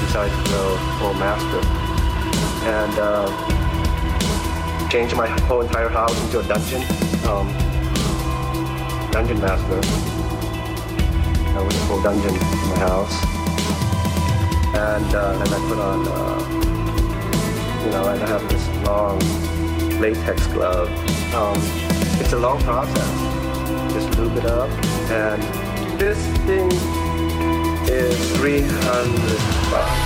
decided to go full master and change my whole entire house into a dungeon. Dungeon master. I was a full dungeon in my house. And then I put on, and I have this long latex glove. It's a long process. Just lube it up. And this thing is $300.